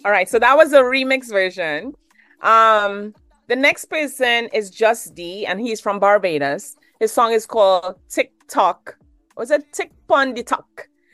All right, so that was a remix version. Um, the next person is Just D, and he's from Barbados. His song is called Tick Tock. Was it Tick Pon the Tuck?